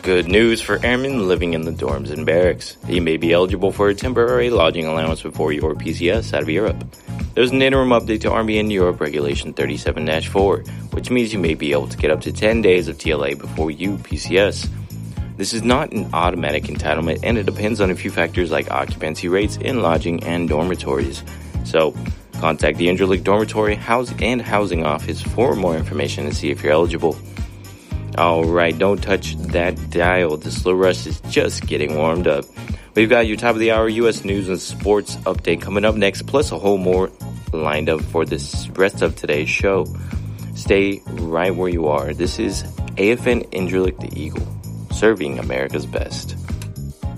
Good news for airmen living in the dorms and barracks. You may be eligible for a temporary lodging allowance before your PCS out of Europe. There's an interim update to Army in Europe Regulation 37-4, which means you may be able to get up to 10 days of TLA before you PCS. This is not an automatic entitlement, and it depends on a few factors like occupancy rates in lodging and dormitories. So, contact the Incirlik Dormitory Housing Office for more information and see if you're eligible. Alright, don't touch that dial. The slow rush is just getting warmed up. We've got your top of the hour U.S. news and sports update coming up next, plus a whole more lined up for this rest of today's show. Stay right where you are. This is AFN Incirlik the Eagle, serving America's best.